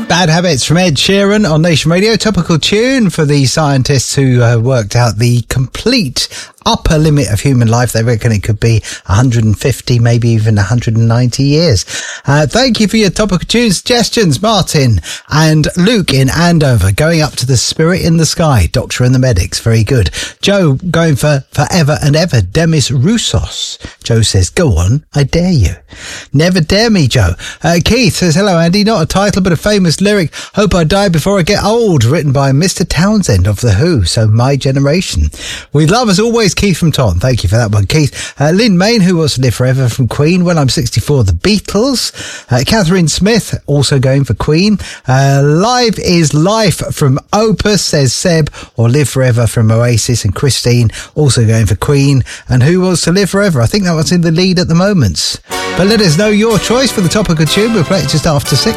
Bad Habits from Ed Sheeran on Nation Radio. Topical tune for the scientists who worked out the complete upper limit of human life. They reckon it could be 150, maybe even 190 years. Thank you for your topical tune suggestions, Martin and Luke in Andover. Going up to the Spirit in the Sky, Doctor and the Medics. Very good. Joe going for Forever and Ever, Demis Roussos. Joe says, go on, I dare you. Never dare me, Joe. Keith says, hello, Andy. Not a title, but a famous lyric. Hope I die before I get old. Written by Mr. Townsend of The Who. So my generation. With love as always, Keith from Taunton. Thank you for that one, Keith. Lynn Main, Who Wants to Live Forever from Queen. When I'm 64, The Beatles. Catherine Smith, also going for Queen. Live is Life from Opus, says Seb, or Live Forever from Oasis. And Christine, also going for Queen. And Who Wants to Live Forever? I think that was in the lead at the moment. But let us know your choice for the topical tune. We'll play it just after 6.